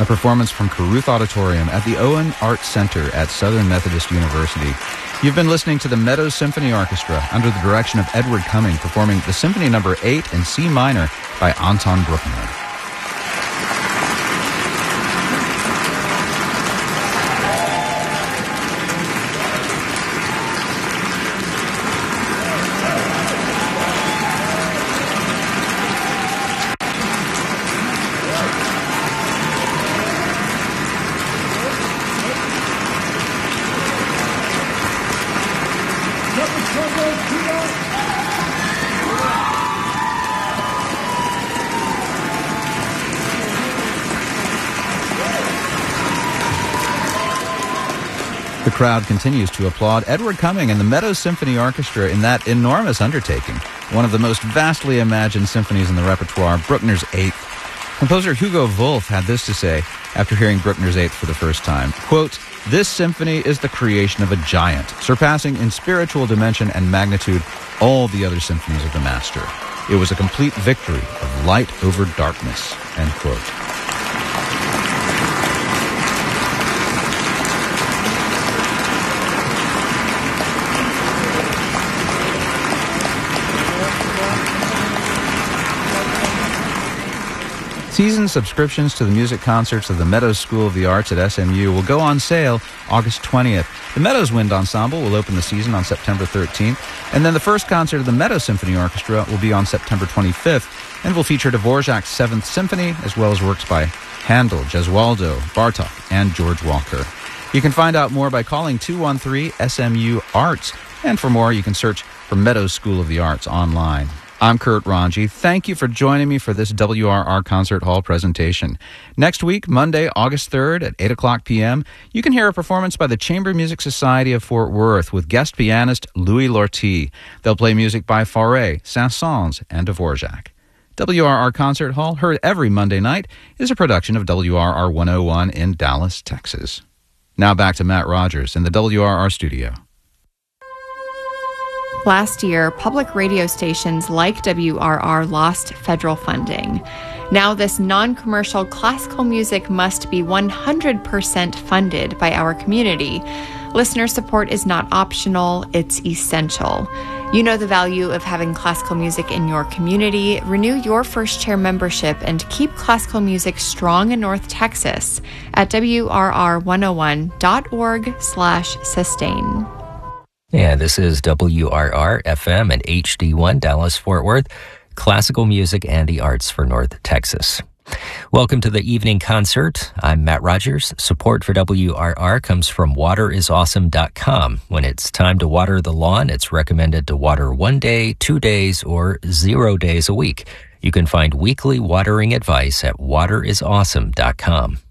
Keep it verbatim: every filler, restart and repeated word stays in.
a performance from Caruth Auditorium at the Owen Arts Center at Southern Methodist University. You've been listening to the Meadows Symphony Orchestra under the direction of Edward Cumming, performing the Symphony Number eight in C minor by Anton Bruckner. The crowd continues to applaud Edward Cumming and the Meadows Symphony Orchestra in that enormous undertaking, one of the most vastly imagined symphonies in the repertoire, Bruckner's Eighth. Composer Hugo Wolf had this to say after hearing Bruckner's Eighth for the first time, quote, "This symphony is the creation of a giant, surpassing in spiritual dimension and magnitude all the other symphonies of the master. It was a complete victory of light over darkness," end quote. Season subscriptions to the music concerts of the Meadows School of the Arts at S M U will go on sale August twentieth. The Meadows Wind Ensemble will open the season on September thirteenth, and then the first concert of the Meadows Symphony Orchestra will be on September twenty-fifth, and will feature Dvorak's Seventh Symphony, as well as works by Handel, Gesualdo, Bartók, and George Walker. You can find out more by calling two one three S M U Arts, and for more, you can search for Meadows School of the Arts online. I'm Kurt Ranji. Thank you for joining me for this W R R Concert Hall presentation. Next week, Monday, August third at eight o'clock p.m., you can hear a performance by the Chamber Music Society of Fort Worth with guest pianist Louis Lortie. They'll play music by Fauré, Saint-Saëns, and Dvorak. W R R Concert Hall, heard every Monday night, is a production of W R R one oh one in Dallas, Texas. Now back to Matt Rogers in the W R R studio. Last year, public radio stations like W R R lost federal funding. Now this non-commercial classical music must be one hundred percent funded by our community. Listener support is not optional, it's essential. You know the value of having classical music in your community. Renew your First Chair membership and keep classical music strong in North Texas at W R R one oh one dot org slash sustain. Yeah, this is W R R F M and H D one Dallas-Fort Worth, classical music and the arts for North Texas. Welcome to the evening concert. I'm Matt Rogers. Support for W R R comes from water is awesome dot com. When it's time to water the lawn, it's recommended to water one day, two days, or zero days a week. You can find weekly watering advice at water is awesome dot com.